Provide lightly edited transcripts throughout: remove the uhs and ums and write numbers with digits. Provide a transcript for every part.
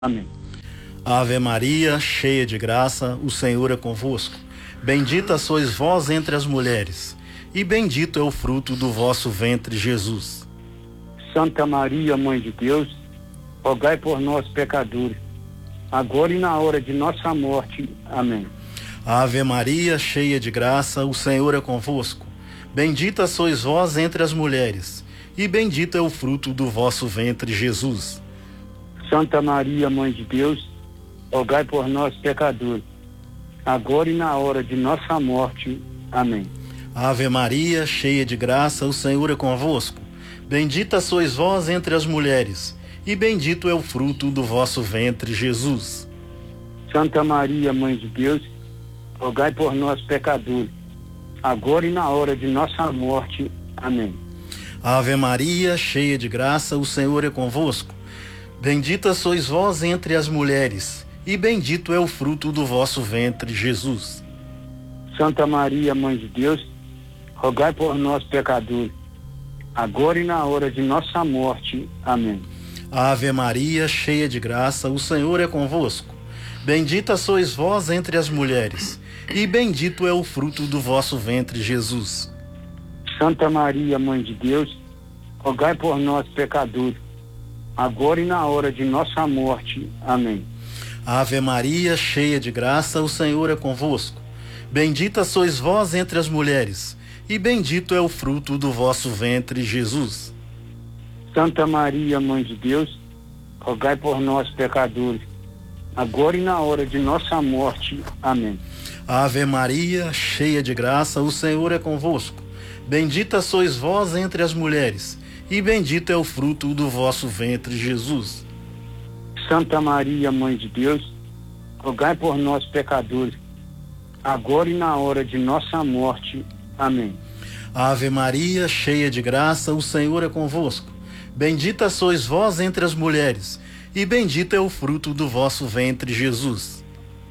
Amém. Ave Maria, cheia de graça, o Senhor é convosco. Bendita sois vós entre as mulheres, e bendito é o fruto do vosso ventre, Jesus. Santa Maria, Mãe de Deus, rogai por nós, pecadores, agora e na hora de nossa morte. Amém. Ave Maria, cheia de graça, o Senhor é convosco. Bendita sois vós entre as mulheres, e bendito é o fruto do vosso ventre, Jesus. Santa Maria, Mãe de Deus, rogai por nós, pecadores, agora e na hora de nossa morte. Amém. Ave Maria, cheia de graça, o Senhor é convosco. Bendita sois vós entre as mulheres, e bendito é o fruto do vosso ventre, Jesus. Santa Maria, Mãe de Deus, rogai por nós, pecadores, agora e na hora de nossa morte. Amém. Ave Maria, cheia de graça, o Senhor é convosco. Bendita sois vós entre as mulheres, e bendito é o fruto do vosso ventre, Jesus. Santa Maria, Mãe de Deus, rogai por nós, pecadores, agora e na hora de nossa morte. Amém. Ave Maria, cheia de graça, o Senhor é convosco. Bendita sois vós entre as mulheres, e bendito é o fruto do vosso ventre, Jesus. Santa Maria, Mãe de Deus, rogai por nós, pecadores, agora e na hora de nossa morte. Amém. Ave Maria, cheia de graça, o Senhor é convosco. Bendita sois vós entre as mulheres, e bendito é o fruto do vosso ventre, Jesus. Santa Maria, Mãe de Deus, rogai por nós, pecadores, agora e na hora de nossa morte. Amém. Ave Maria, cheia de graça, o Senhor é convosco. Bendita sois vós entre as mulheres, e bendito é o fruto do vosso ventre, Jesus. Santa Maria, Mãe de Deus, rogai por nós, pecadores, agora e na hora de nossa morte. Amém. Ave Maria, cheia de graça, o Senhor é convosco. Bendita sois vós entre as mulheres, e bendito é o fruto do vosso ventre, Jesus.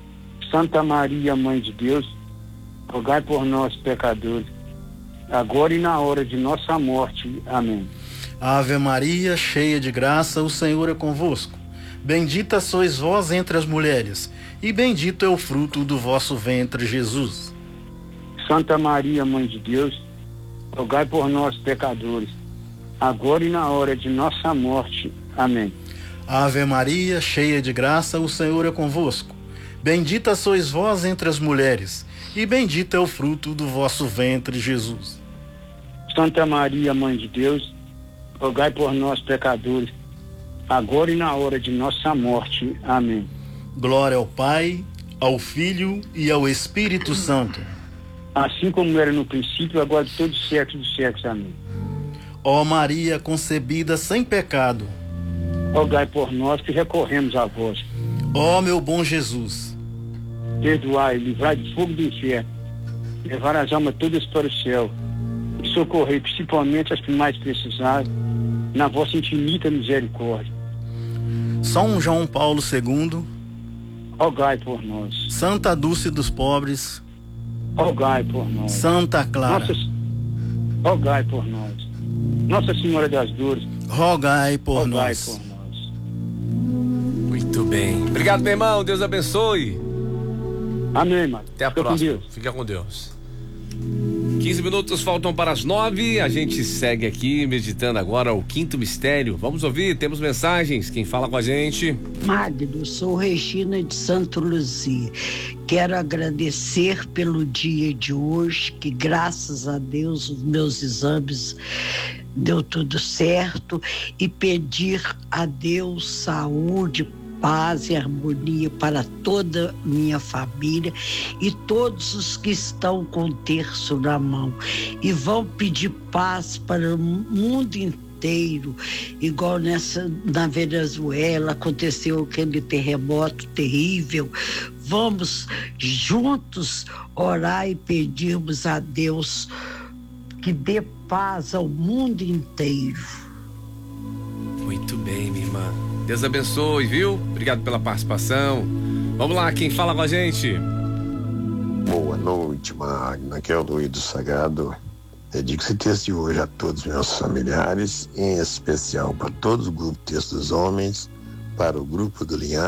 Santa Maria, Mãe de Deus, rogai por nós, pecadores, agora e na hora de nossa morte. Amém. Ave Maria, cheia de graça, o Senhor é convosco. Bendita sois vós entre as mulheres, e bendito é o fruto do vosso ventre, Jesus. Santa Maria, Mãe de Deus, rogai por nós, pecadores, agora e na hora de nossa morte. Amém. Ave Maria, cheia de graça, o Senhor é convosco. Bendita sois vós entre as mulheres, e bendito é o fruto do vosso ventre, Jesus. Santa Maria, Mãe de Deus, rogai por nós, pecadores, agora e na hora de nossa morte. Amém. Glória ao Pai, ao Filho e ao Espírito Santo. Assim como era no princípio, agora de todos os séculos dos séculos. Amém. Ó Maria concebida sem pecado, Rogai por nós que recorremos a vós. ó meu bom Jesus, Perdoai, livrai do fogo do inferno, levar as almas todas para o céu e socorrei principalmente as que mais precisarem, na vossa infinita misericórdia. São João Paulo II, Rogai por nós. Santa Dulce dos Pobres, Rogai por nós. Santa Clara, Rogai por nós. Nossa Senhora das Dores, rogai por rogai nós. por nós. Muito bem. Obrigado, meu irmão. Deus abençoe. Amém, mano. Até a Fica com próxima. Deus. Fica com Deus. 15 minutos faltam para as 9. A gente segue aqui meditando agora o quinto mistério. Vamos ouvir, temos mensagens. Quem fala com a gente? Magno, sou Regina de Santa Luzia. Quero agradecer pelo dia de hoje, que graças a Deus os meus exames deu tudo certo, e pedir a Deus saúde, paz e harmonia para toda minha família e todos os que estão com o terço na mão, e vão pedir paz para o mundo inteiro, igual na Venezuela aconteceu aquele terremoto terrível. Vamos juntos orar e pedirmos a Deus que dê paz ao mundo inteiro. Muito bem, minha irmã. Deus abençoe, viu? Obrigado pela participação. Vamos lá, quem fala com a gente? Boa noite, Magno. Aqui é o Luiz do Sagrado. Dedico esse texto de hoje a todos os meus familiares, em especial para todos o grupo Texto dos Homens, para o grupo do Linhares.